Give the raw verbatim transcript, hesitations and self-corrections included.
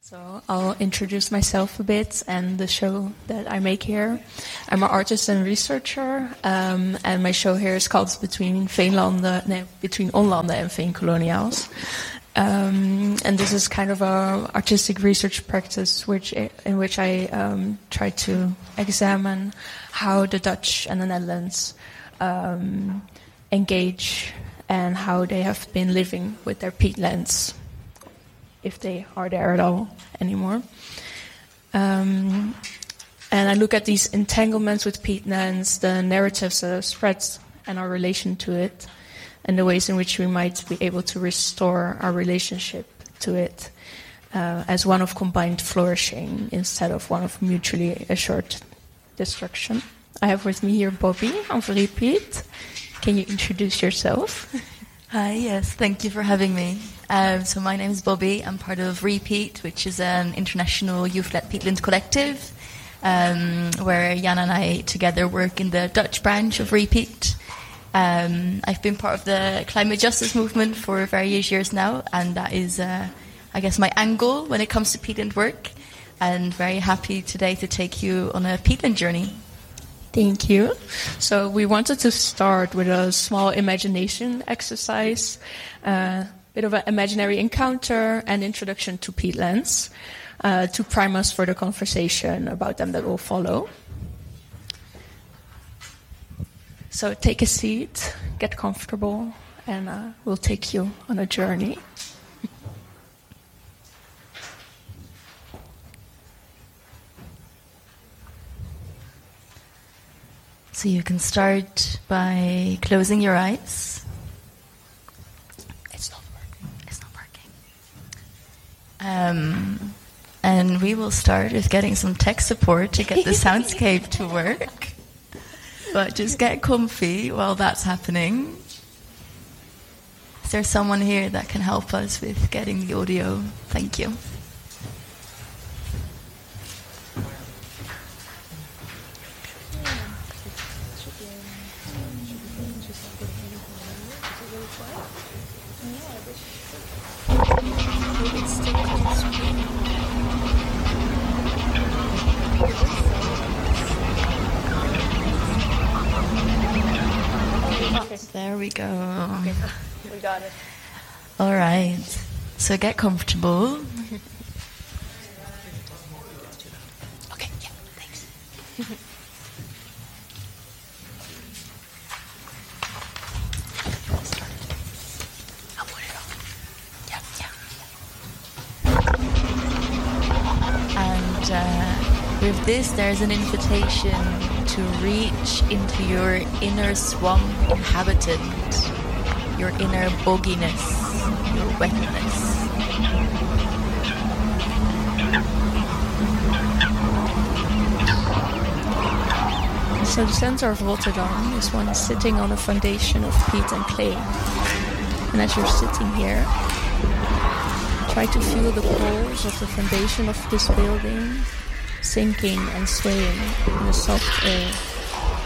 So I'll introduce myself a bit and the show that I make here. I'm an artist and researcher, um, and my show here is called Between Veenlanden, nee, Between Onlanden and Veenkoloniaals. Um, and this is kind of a artistic research practice which in which I um, try to examine how the Dutch and the Netherlands um, engage and how they have been living with their peatlands, if they are there at all anymore. Um, and I look at these entanglements with peatlands, the narratives that are spread and our relation to it, and the ways in which we might be able to restore our relationship to it uh, as one of combined flourishing instead of one of mutually assured destruction. I have with me here Bobby of Repeat. Can you introduce yourself? Hi, yes, thank you for having me. Um, so my name is Bobby. I'm part of Repeat, which is an international youth-led peatland collective, um, where Jan and I together work in the Dutch branch of Repeat. Um, I've been part of the climate justice movement for various years now, and that is, uh, I guess, my angle when it comes to peatland work, and very happy today to take you on a peatland journey. Thank you. So we wanted to start with a small imagination exercise, a uh, bit of an imaginary encounter and introduction to peatlands uh, to prime us for the conversation about them that will follow. So take a seat, get comfortable, and uh, we'll take you on a journey. So you can start by closing your eyes. It's not working. It's not working. Um, and we will start with getting some tech support to get the soundscape to work. But just get comfy while that's happening. Is there someone here that can help us with getting the audio? Thank you. There we go. Okay, we got it. All right. So get comfortable. Okay, yeah, thanks. I'll put it on. Yeah, yeah. And uh, with this, there's an invitation to reach into your inner swamp inhabitant, your inner bogginess, your wetness. So the center of Rotterdam is one sitting on a foundation of peat and clay. And as you're sitting here, try to feel the poles of the foundation of this building sinking and swaying in the soft air.